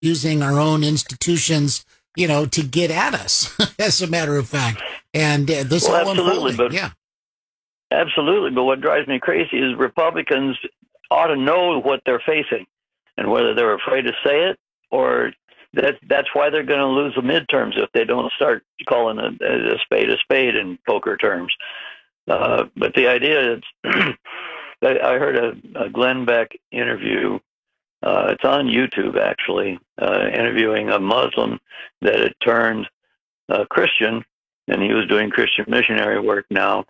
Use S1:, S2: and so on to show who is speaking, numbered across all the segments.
S1: using our own institutions, to get at us, as a matter of fact. And this
S2: Well,
S1: all
S2: absolutely,
S1: unfolding. Yeah.
S2: Absolutely. But what drives me crazy is Republicans ought to know what they're facing, and whether they're afraid to say it, or that's why they're going to lose the midterms if they don't start calling a spade in poker terms. But the idea is, I heard a Glenn Beck interview. It's on YouTube, actually, interviewing a Muslim that had turned Christian, and he was doing Christian missionary work now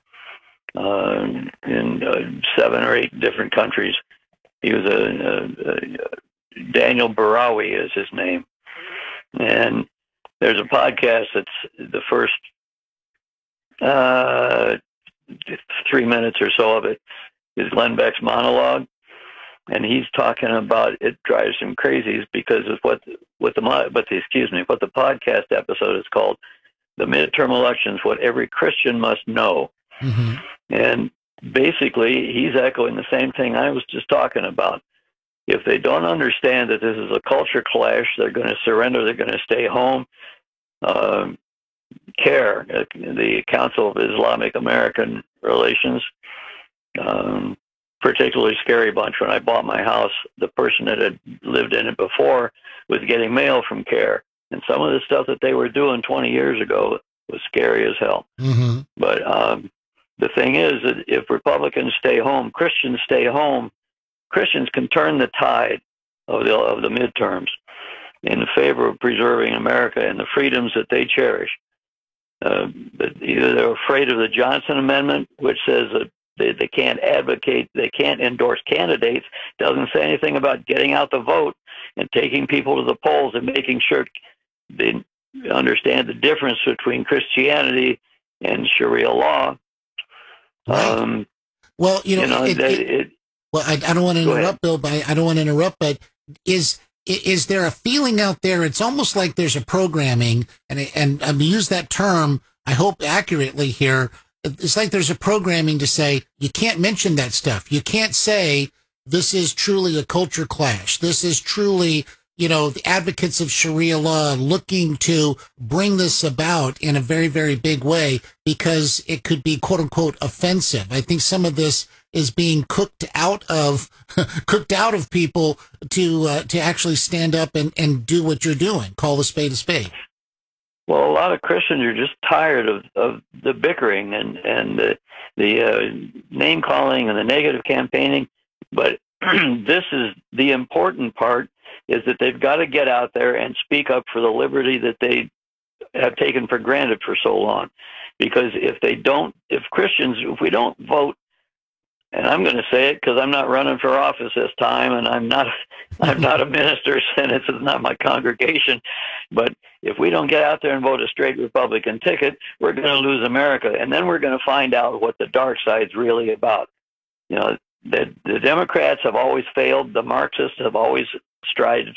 S2: in 7 or 8 different countries. He was Daniel Barawi is his name. And there's a podcast that's the first 3 minutes or so of it is Glenn Beck's monologue. And he's talking about, it drives him crazy because of what the podcast episode is called, the midterm elections, what every Christian must know.
S1: Mm-hmm.
S2: And basically, he's echoing the same thing I was just talking about. If they don't understand that this is a culture clash, they're going to surrender, they're going to stay home. CARE, the Council of Islamic American Relations, particularly scary bunch. When I bought my house, the person that had lived in it before was getting mail from CARE. And some of the stuff that they were doing 20 years ago was scary as hell.
S1: Mm-hmm.
S2: But the thing is that if Republicans stay home, Christians stay home, Christians can turn the tide of the midterms in favor of preserving America and the freedoms that they cherish. But either they're afraid of the Johnson Amendment, which says that they can't advocate, they can't endorse candidates, doesn't say anything about getting out the vote and taking people to the polls and making sure they understand the difference between Christianity and Sharia law.
S1: Right. Well, I don't want to interrupt, Bill, but I don't want to interrupt, but is there a feeling out there? It's almost like there's a programming, and I'm going to use that term, I hope accurately here. It's like there's a programming to say, you can't mention that stuff. You can't say this is truly a culture clash. This is truly, the advocates of Sharia law looking to bring this about in a very, very big way because it could be quote unquote offensive. I think some of this is being cooked out of people to actually stand up and do what you're doing. Call a spade a spade.
S2: Well, a lot of Christians are just tired of the bickering and the name calling and the negative campaigning. But this is the important part, is that they've got to get out there and speak up for the liberty that they have taken for granted for so long. Because if we don't vote, and I'm going to say it because I'm not running for office this time, and I'm not a minister, and it's not my congregation. But if we don't get out there and vote a straight Republican ticket, we're going to lose America, and then we're going to find out what the dark side's really about. The Democrats have always failed. The Marxists have always strived.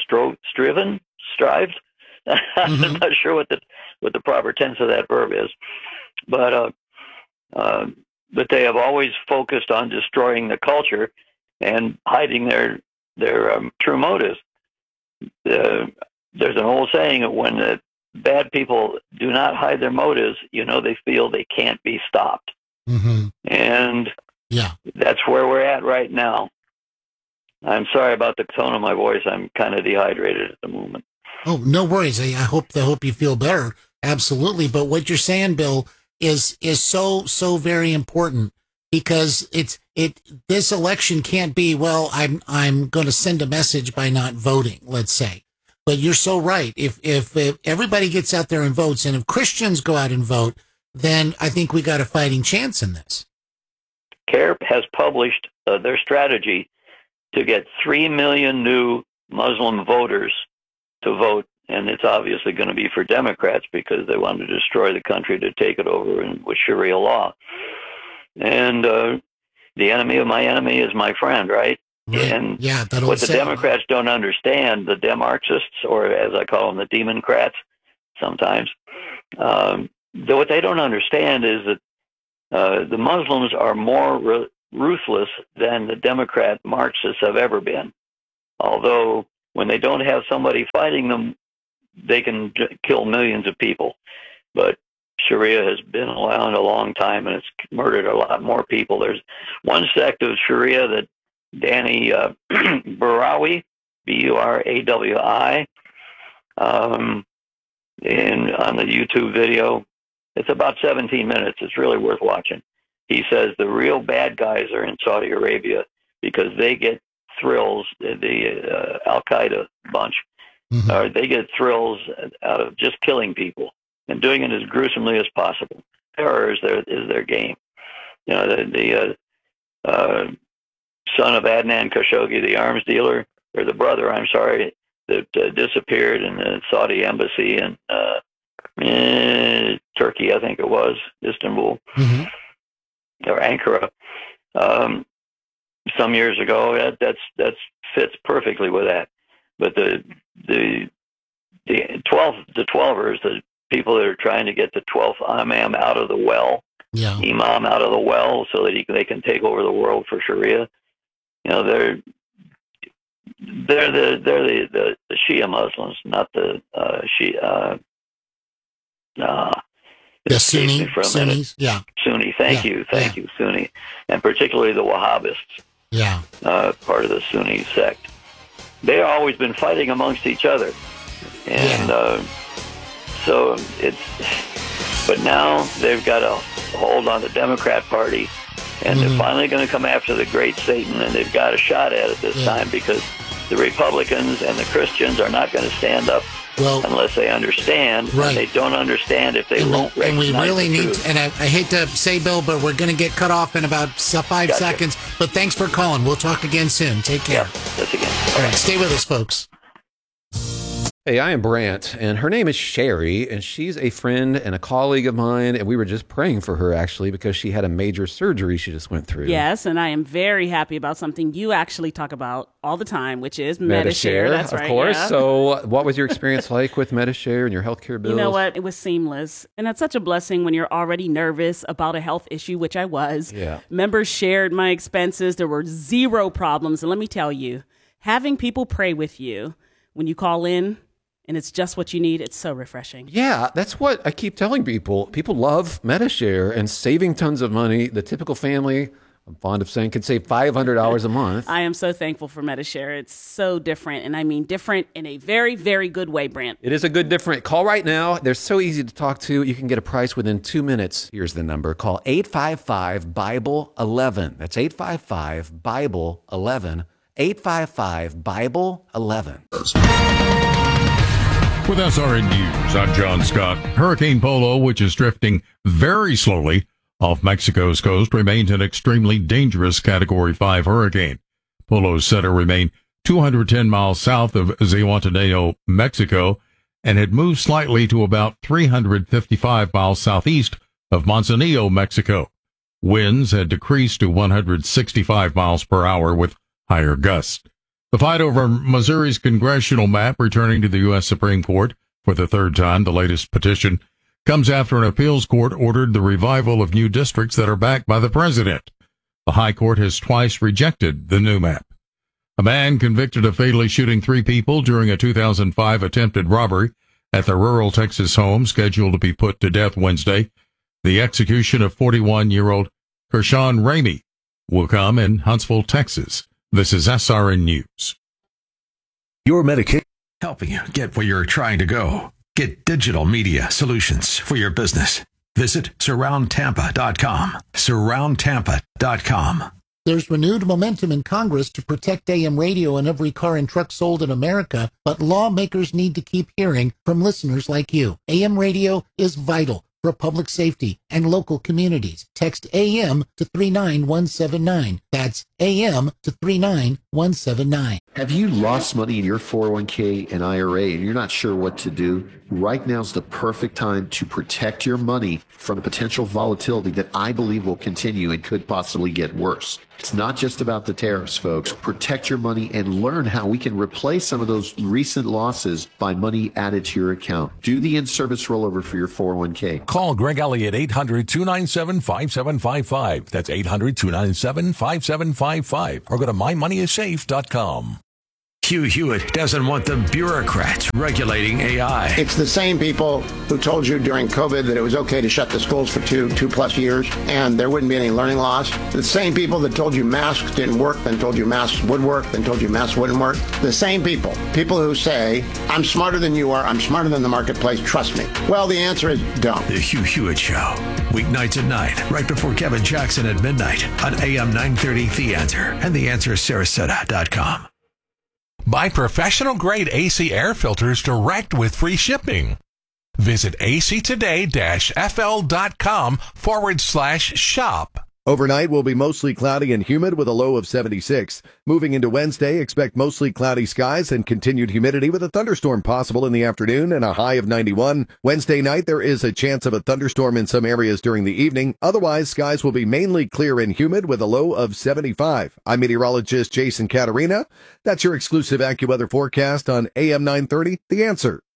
S1: Mm-hmm.
S2: I'm not sure what the proper tense of that verb is, but they have always focused on destroying the culture and hiding their true motives. There's an old saying that when the bad people do not hide their motives, they feel they can't be stopped.
S1: Mm-hmm.
S2: And
S1: yeah,
S2: that's where we're at right now. I'm sorry about the tone of my voice. I'm kind of dehydrated at the moment.
S1: Oh, no worries. I hope you feel better. Absolutely. But what you're saying, Bill, is so very important, because this election can't be, well, I'm going to send a message by not voting, let's say. But you're so right. If everybody gets out there and votes, and if Christians go out and vote, then I think we got a fighting chance in this.
S2: CARE has published their strategy to get 3 million new Muslim voters to vote, and it's obviously going to be for Democrats because they want to destroy the country to take it over with Sharia law. And the enemy of my enemy is my friend, right?
S1: Right.
S2: And
S1: yeah,
S2: what the Democrats don't understand, the Demarxists, or as I call them, the Demoncrats sometimes, what they don't understand is that the Muslims are more ruthless than the Democrat Marxists have ever been. Although when they don't have somebody fighting them, they can kill millions of people. But Sharia has been around a long time, and it's murdered a lot more people. There's one sect of Sharia that Danny Burawi, Burawi, on the YouTube video. It's about 17 minutes. It's really worth watching. He says the real bad guys are in Saudi Arabia because they get thrills, the Al-Qaeda bunch, they get thrills out of just killing people and doing it as gruesomely as possible. Terror is their game. You know, the son of Adnan Khashoggi, the arms dealer, or the brother, I'm sorry, that disappeared in the Saudi embassy in Turkey, I think it was, Istanbul, or Ankara, some years ago. That fits perfectly with that. But the 12ers, the people that are trying to get the 12th Imam out of the well, so that they can take over the world for Sharia. You know, they're the Shia Muslims, not the Shia.
S1: The Sunni, Sunnis,
S2: Sunni. Thank you, Sunni, and particularly the Wahhabists.
S1: Yeah,
S2: part of the Sunni sect. They've always been fighting amongst each other, and so but now they've got a hold on the Democrat Party, and they're finally going to come after the great Satan, and they've got a shot at it this time because the Republicans and the Christians are not going to stand up unless they understand.
S1: Right.
S2: And they don't understand if they won't recognize.
S1: And we really
S2: the
S1: need,
S2: truth.
S1: and I hate to say, Bill, but we're going to get cut off in about 5 seconds. But thanks for calling. We'll talk again soon. Take care.
S2: Yeah, that's again.
S1: All right, stay with us, folks.
S3: Hey, I am Brant, and her name is Sherry, and she's a friend and a colleague of mine, and we were just praying for her, actually, because she had a major surgery she just went through.
S4: Yes, and I am very happy about something you actually talk about all the time, which is Medi-Share. That's right,
S3: of course.
S4: Yeah.
S3: So what was your experience like with Medi-Share and your healthcare bills?
S4: You know what? It was seamless, and that's such a blessing when you're already nervous about a health issue, which I was.
S3: Yeah.
S4: Members shared my expenses. There were zero problems, and let me tell you, having people pray with you when you call in, and it's just what you need, it's so refreshing.
S3: Yeah, that's what I keep telling people. People love Medi-Share and saving tons of money. The typical family, I'm fond of saying, could save $500 a month.
S4: I am so thankful for Medi-Share. It's so different, and I mean different in a very, very good way, Brant.
S3: It is a good different. Call right now. They're so easy to talk to. You can get a price within 2 minutes. Here's the number. Call 855-BIBLE-11. That's 855-BIBLE-11. 855-BIBLE-11.
S5: With SRN News, I'm John Scott. Hurricane Polo, which is drifting very slowly off Mexico's coast, remains an extremely dangerous Category 5 hurricane. Polo's center remained 210 miles south of Zihuatanejo, Mexico, and had moved slightly to about 355 miles southeast of Manzanillo, Mexico. Winds had decreased to 165 miles per hour with higher gusts. The fight over Missouri's congressional map returning to the U.S. Supreme Court for the third time, the latest petition, comes after an appeals court ordered the revival of new districts that are backed by the president. The High Court has twice rejected the new map. A man convicted of fatally shooting 3 people during a 2005 attempted robbery at the rural Texas home scheduled to be put to death Wednesday. The execution of 41-year-old Kershawn Ramey will come in Huntsville, Texas. This is SRN News.
S6: Your medication helping you get where you're trying to go. Get digital media solutions for your business. Visit surroundtampa.com. Surroundtampa.com.
S1: There's renewed momentum in Congress to protect AM radio in every car and truck sold in America, but lawmakers need to keep hearing from listeners like you. AM radio is vital for public safety and local communities. Text AM to 39179. That's AM to 39179.
S7: Have you lost money in your 401k and IRA and you're not sure what to do? Right now's the perfect time to protect your money from the potential volatility that I believe will continue and could possibly get worse. It's not just about the tariffs, folks. Protect your money and learn how we can replace some of those recent losses by money added to your account. Do the in-service rollover for your 401k.
S6: Call Greg Elliott 800-297-5755. That's 800-297-5755. Or go to mymoneyissafe.com. Hugh Hewitt doesn't want the bureaucrats regulating AI.
S8: It's the same people who told you during COVID that it was okay to shut the schools for two plus years and there wouldn't be any learning loss. The same people that told you masks didn't work, then told you masks would work, then told you masks wouldn't work. The same people who say, I'm smarter than you are, I'm smarter than the marketplace, trust me. Well, the answer is don't.
S6: The Hugh Hewitt Show, weeknights at 9, right before Kevin Jackson at midnight on AM 930 The Answer and theanswersarasota.com.
S9: Buy professional-grade AC air filters direct with free shipping. Visit actoday-fl.com/shop.
S10: Overnight will be mostly cloudy and humid with a low of 76. Moving into Wednesday, expect mostly cloudy skies and continued humidity with a thunderstorm possible in the afternoon and a high of 91. Wednesday night, there is a chance of a thunderstorm in some areas during the evening. Otherwise, skies will be mainly clear and humid with a low of 75. I'm meteorologist Jason Caterina. That's your exclusive AccuWeather forecast on AM 930, The Answer.